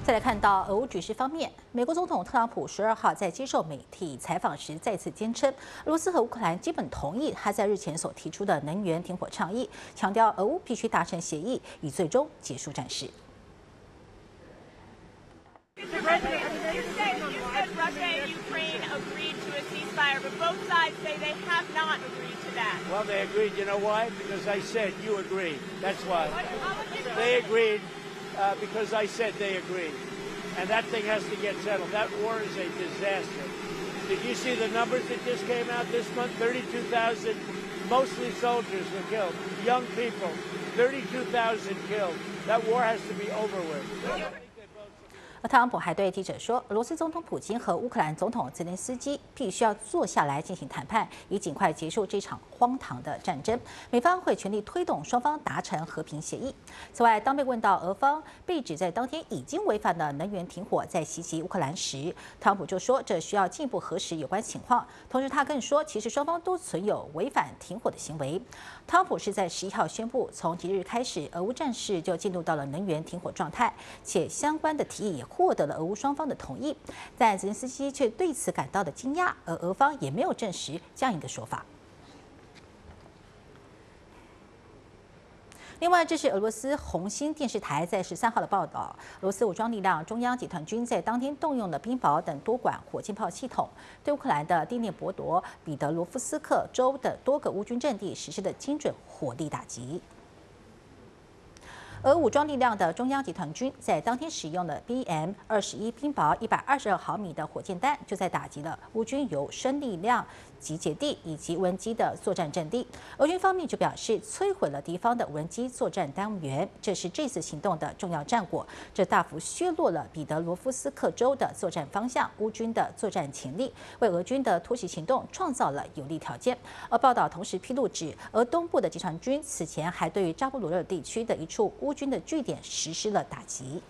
再来看到俄乌局势方面，美国总统特朗普12号在接受媒体采访时再次坚称，俄罗斯和乌克兰基本同意他在日前所提出的能源停火倡议，强调俄乌必须达成协议，以最终结束战事。 But both sides say they have not agreed to that. Well, they agreed. You know why? Because I said you agreed. That's why. They agreed because I said they agreed. And that thing has to get settled. That war is a disaster. Did you see the numbers that just came out this month? 32,000, mostly soldiers were killed. Young people, 32,000 killed. That war has to be over with. 而特朗普还对记者说，俄罗斯总统普京和乌克兰总统泽连斯基必须要坐下来进行谈判，以尽快结束这场荒唐的战争。美方会全力推动双方达成和平协议。此外，当被问到俄方被指在当天已经违反了能源停火在袭击乌克兰时，特朗普就说这需要进一步核实有关情况。同时，他更说，其实双方都存有违反停火的行为。特朗普是在11号宣布，从即日开始，俄乌战事就进入到了能源停火状态，且相关的提议也获得了俄乌双方的同意，但泽连斯基却对此感到的惊讶，而俄方也没有证实这样一个说法。另外，这是俄罗斯红星电视台在13号的报道，俄罗斯武装力量中央集团军在当天动用了冰雹等多管火箭炮系统，对乌克兰的第聂伯罗、彼得罗夫斯克州的多个乌军阵地实施的精准火力打击。 俄武装力量的中央集团军在当天使用了 BM-21冰雹122毫米的火箭弹，就在打击了乌军由生力量集结地以及无人机的作战阵地。俄军方面就表示摧毁了敌方的无人机作战单元，这是这次行动的重要战果。这大幅削弱了彼得罗夫斯克州的作战方向，乌军的作战潜力，为俄军的突袭行动创造了有利条件。而报道同时披露指，俄东部的集团军此前还对于扎波罗热地区的一处乌军的据点实施了打击。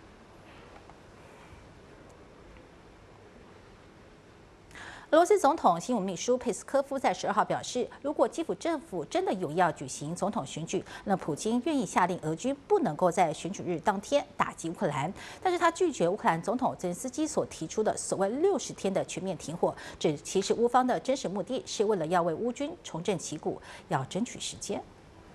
俄罗斯总统新闻秘书佩斯科夫在12号表示，如果基辅政府真的有意要举行总统选举，那普京愿意下令俄军不能够在选举日当天打击乌克兰。但是他拒绝乌克兰总统泽连斯基所提出的所谓60天的全面停火，这其实乌方的真实目的是为了要为乌军重振旗鼓，要争取时间。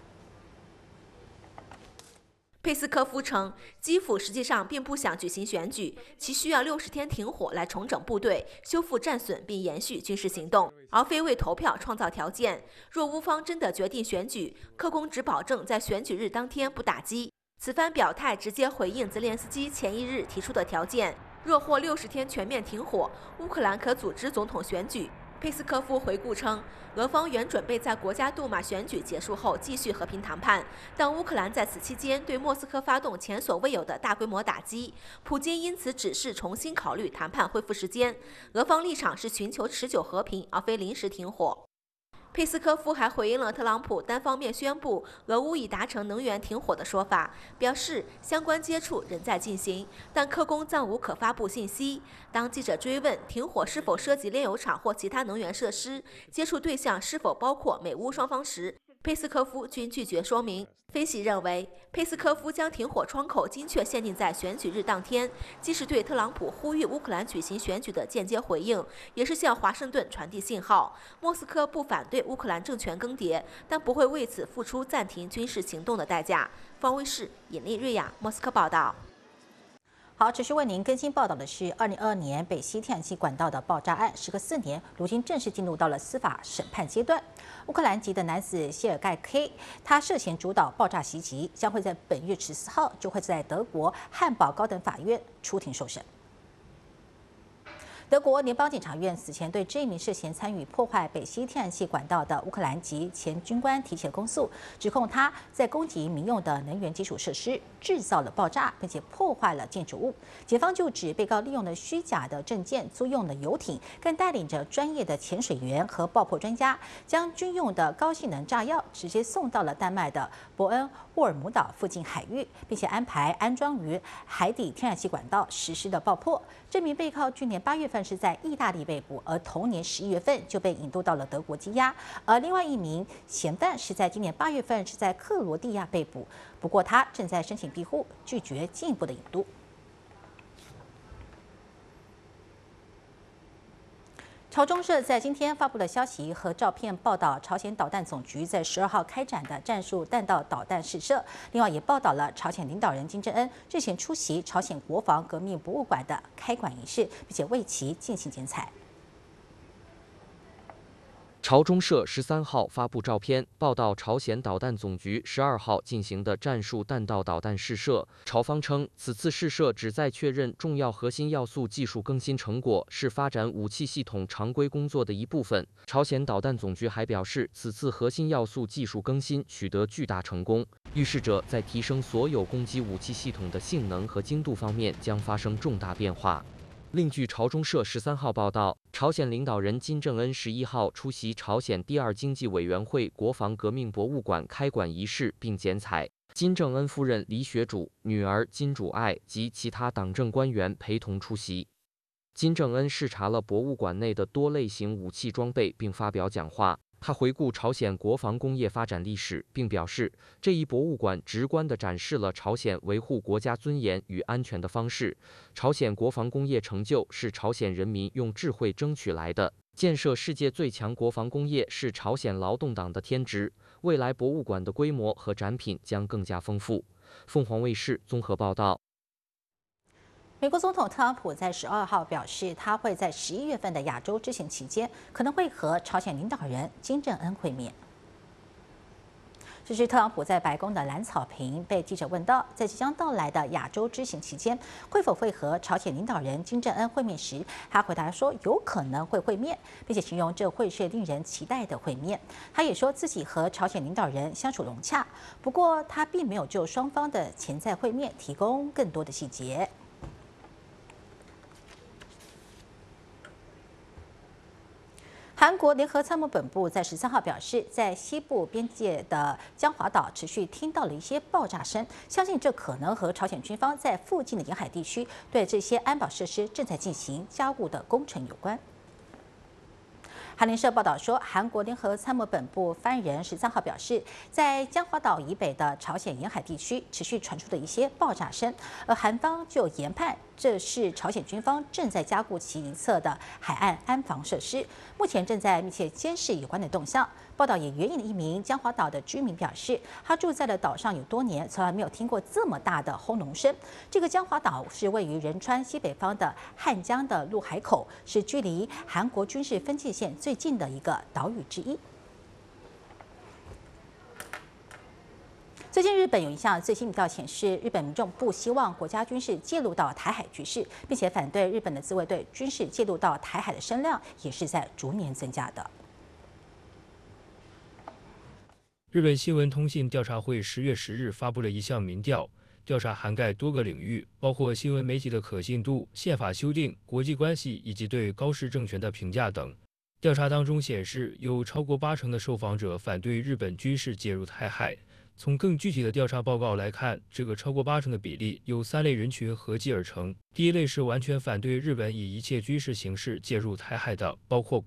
佩斯科夫称，基辅实际上并不想举行选举，其需要60天停火来重整部队、修复战损并延续军事行动，而非为投票创造条件。若乌方真的决定选举，克宫只保证在选举日当天不打击。此番表态直接回应泽连斯基前一日提出的条件：若获60天全面停火，乌克兰可组织总统选举。 佩斯科夫回顾称，俄方原准备在国家杜马选举结束后继续和平谈判，但乌克兰在此期间对莫斯科发动前所未有的大规模打击，普京因此指示重新考虑谈判恢复时间。俄方立场是寻求持久和平，而非临时停火。 佩斯科夫还回应了特朗普单方面宣布俄乌已达成能源停火的说法，表示相关接触仍在进行，但克宫暂无可发布信息。当记者追问停火是否涉及炼油厂或其他能源设施，接触对象是否包括美乌双方时，佩斯科夫均拒绝说明。分析认为，佩斯科夫将停火窗口精确限定在选举日当天，既是对特朗普呼吁乌克兰举行选举的间接回应，也是向华盛顿传递信号：莫斯科不反对乌克兰政权更迭，但不会为此付出暂停军事行动的代价。方卫视尹丽瑞亚莫斯科报道。 好，持续为您更新报道的是2022年北溪天然气管道的爆炸案，时隔4年，如今正式进入到了司法审判阶段。乌克兰籍的男子谢尔盖 K， 他涉嫌主导爆炸袭击，将会在本月14号就会在德国汉堡高等法院出庭受审。 德国联邦检察院此前对这一名涉嫌参与破坏北溪天然气管道的乌克兰籍前军官提起了公诉，指控他在攻击民用的能源基础设施，制造了爆炸，并且破坏了建筑物。检方就指被告利用了虚假的证件，租用了游艇，更带领着专业的潜水员和爆破专家，将军用的高性能炸药直接送到了丹麦的伯恩沃尔姆岛附近海域，并且安排安装于海底天然气管道实施的爆破。这名被告去年8月份是在意大利被捕，而同年11月份就被引渡到了德国羁押。而另外一名嫌犯是在今年8月份是在克罗地亚被捕，不过他正在申请庇护，拒绝进一步的引渡。 朝中社在今天发布了消息和照片报道，朝鲜导弹总局在12号开展的战术弹道导弹试射。另外，也报道了朝鲜领导人金正恩日前出席朝鲜国防革命博物馆的开馆仪式，并且为其进行剪彩。 朝中社13号发布照片，报道朝鲜导弹总局12号进行的战术弹道导弹试射。朝方称，此次试射旨在确认重要核心要素技术更新成果，是发展武器系统常规工作的一部分。朝鲜导弹总局还表示，此次核心要素技术更新取得巨大成功，预示着在提升所有攻击武器系统的性能和精度方面将发生重大变化。另据朝中社13号报道，朝鲜领导人金正恩11号出席朝鲜第2经济委员会国防革命博物馆开馆仪式并剪彩。金正恩夫人李雪主、女儿金主爱及其他党政官员陪同出席。金正恩视察了博物馆内的多类型武器装备，并发表讲话。他回顾朝鲜国防工业发展历史，并表示，这一博物馆直观地展示了朝鲜维护国家尊严与安全的方式。朝鲜国防工业成就是朝鲜人民用智慧争取来的，建设世界最强国防工业是朝鲜劳动党的天职。未来博物馆的规模和展品将更加丰富。凤凰卫视综合报道。 美国总统特朗普在12号表示，他会在11月份的亚洲之行期间，可能会和朝鲜领导人金正恩会面。这是特朗普在白宫的蓝草坪被记者问到，在即将到来的亚洲之行期间，会否会和朝鲜领导人金正恩会面时，他回答说有可能会会面，并且形容这会是令人期待的会面。他也说自己和朝鲜领导人相处融洽，不过他并没有就双方的潜在会面提供更多的细节。韩国联合参谋本部在13号表示，在西部边界的江华岛持续听到了一些爆炸声，相信这可能和朝鲜军方在附近的沿海地区对这些安保设施正在进行加固的工程有关。韩联社报道说，韩国联合参谋本部发言人13号表示，在江华岛以北的朝鲜沿海地区持续传出的一些爆炸声，而韩方就研判这是朝鲜军方正在加固其一侧的海岸安防设施，目前正在密切监视有关的动向。报道也援引了一名江华岛的居民表示，他住在了岛上有多年，从来没有听过这么大的轰隆声。这个江华岛是位于仁川西北方的汉江的陆海口，是距离韩国军事分界线最近的一个岛屿之一。最近，日本有一项最新民调显示，日本民众不希望国家军事介入到台海局势，并且反对日本的自卫队军事介入到台海的声量也是在逐年增加的。 日本新闻通信调查会10月10日发布了一项民调，调查涵盖多个领域，包括新闻媒体的可信度、宪法修订、国际关系以及对高市政权的评价等。调查当中显示，有超过80%的受访者反对日本军事介入台海。从更具体的调查报告来看，这个超过80%的比例由3类人群合计而成。第一类是完全反对日本以一切军事形式介入台海的，包括